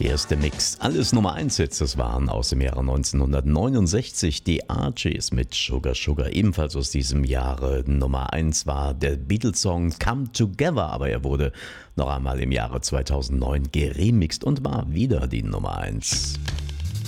Der erste Mix. Alles Nummer 1 Hits, das waren aus dem Jahre 1969 die Archies mit Sugar Sugar. Ebenfalls aus diesem Jahre Nummer 1 war der Beatles-Song Come Together, aber er wurde noch einmal im Jahre 2009 geremixed und war wieder die Nummer 1.